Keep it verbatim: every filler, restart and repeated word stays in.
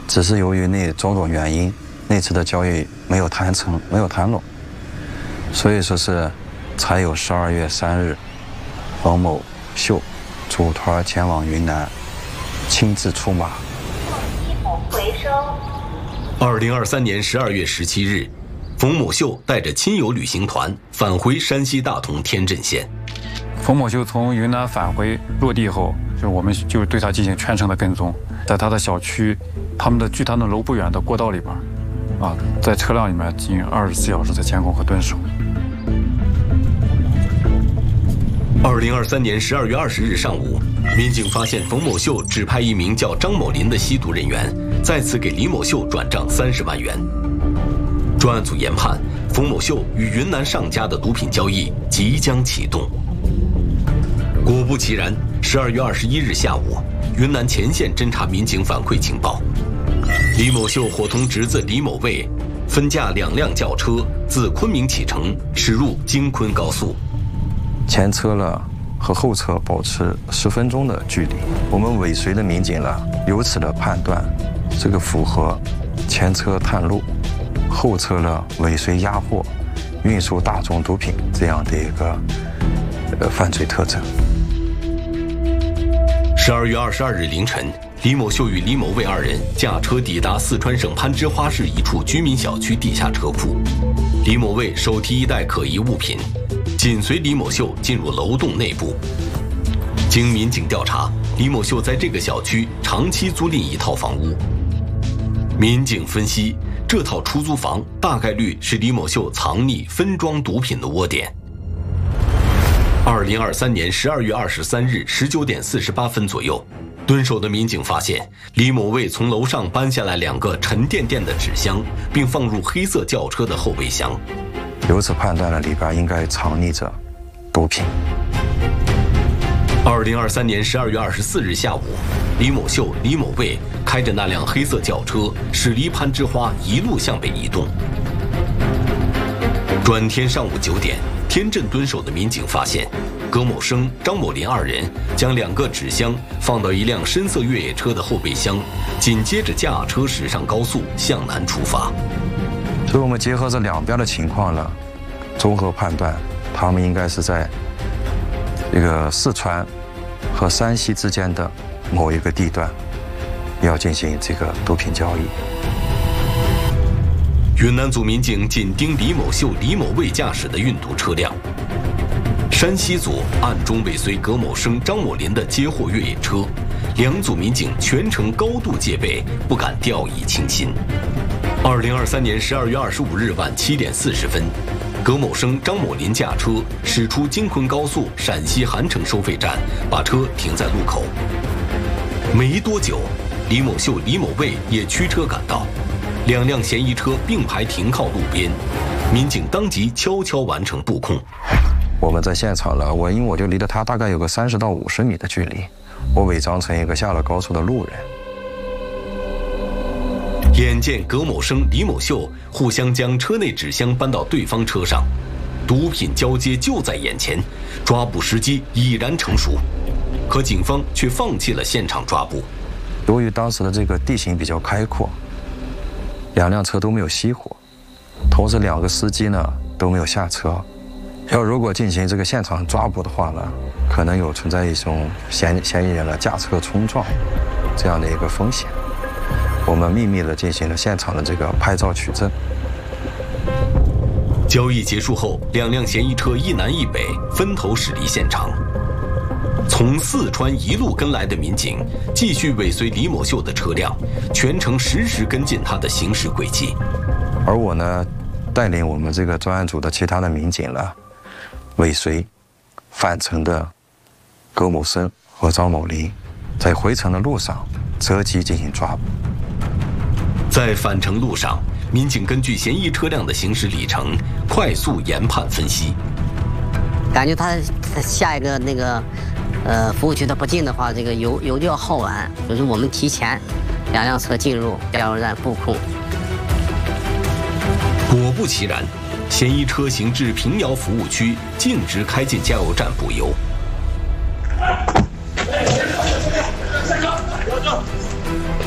只是由于那种种原因，那次的交易没有谈成，没有谈拢，所以说是才有十二月三日，冯某秀组团前往云南，亲自出马。 回收。 二零二三年十二月十七日，冯某秀带着亲友旅行团返回山西大同天镇县。 冯某秀从云南返回落地后，就我们就对他进行全程的跟踪，在他的小区，他们的距他的楼不远的过道里边，啊，在车辆里面进行二十四小时的监控和蹲守。 二零二三年十二月二十日上午，民警发现冯某秀指派一名叫张某林的吸毒人员，再次给李某秀转账三十万元。专案组研判，冯某秀与云南上家的毒品交易即将启动。果不其然，十二月二十一日下午，云南前线侦查民警反馈情报，李某秀伙同侄子李某卫，分驾两辆轿车自昆明启程，驶入京昆高速。 前车呢和后车保持十分钟的距离，我们尾随的民警呢，由此的判断，这个符合前车探路，后车呢尾随押货，运输大宗毒品这样的一个呃犯罪特征。 十二月二十二日凌晨，李某秀与李某卫二人驾车抵达四川省攀枝花市一处居民小区地下车库。李某卫手提一袋可疑物品，紧随李某秀进入楼栋内部。经民警调查，李某秀在这个小区长期租赁一套房屋。民警分析，这套出租房大概率是李某秀藏匿分装毒品的窝点。二零二三年十二月二十三日十九点四十八分左右，蹲守的民警发现李某卫从楼上搬下来两个沉甸甸的纸箱，并放入黑色轿车的后备箱。 由此判断了里边应该藏匿着毒品。 二零二三年十二月二十四日下午，李某秀、李某卫开着那辆黑色轿车驶离攀枝花，一路向北移动。转天上午九点，天镇蹲守的民警发现，葛某生、张某林二人将两个纸箱放到一辆深色越野车的后备箱，紧接着驾车驶上高速向南出发。 所以我们结合这两边的情况呢，综合判断，他们应该是在这个四川和山西之间的某一个地段，要进行这个毒品交易。 云南组民警紧盯李某秀、李某卫驾驶的运毒车辆，山西组暗中尾随葛某生、张某林的接货越野车，两组民警全程高度戒备，不敢掉以轻心。二零二三年十二月二十五日晚七点四十分，葛某生、张某林驾车驶出京昆高速陕西韩城收费站，把车停在路口。没多久，李某秀、李某卫也驱车赶到，两辆嫌疑车并排停靠路边，民警当即悄悄完成布控。 我们在现场了，我因为我就离着他大概有个三十到五十米的距离，我伪装成一个下了高速的路人。 眼见葛某生、李某秀互相将车内纸箱搬到对方车上，毒品交接就在眼前，抓捕时机已然成熟，可警方却放弃了现场抓捕。 由于当时的这个地形比较开阔，两辆车都没有熄火，同时两个司机呢都没有下车。要如果进行这个现场抓捕的话呢，可能有存在一种嫌嫌疑人的驾车冲撞这样的一个风险。我们秘密地进行了现场的这个拍照取证。 交易结束后，两辆嫌疑车一南一北分头驶离现场。从四川一路跟来的民警继续尾随李某秀的车辆，全程实时跟进他的行驶轨迹。 而我呢，带领我们这个专案组的其他的民警呢，尾随返程的葛某生和张某林，在回程的路上择机进行抓捕。 在返程路上，民警根据嫌疑车辆的行驶里程，快速研判分析。 感觉他下一个那个呃服务区他不进的话，这个油油就要耗完，就是我们提前两辆车进入加油站布控。 果不其然，嫌疑车行至平遥服务区，径直开进加油站补油。